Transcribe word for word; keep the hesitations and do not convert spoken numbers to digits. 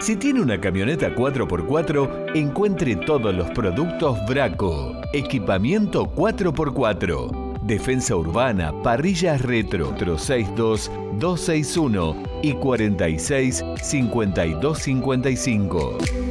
Si tiene una camioneta cuatro por cuatro, encuentre todos los productos Braco. Equipamiento cuatro por cuatro. Defensa urbana, parrillas retro, sesenta y dos, doscientos sesenta y uno y cuarenta y seis, cincuenta y dos cincuenta y cinco.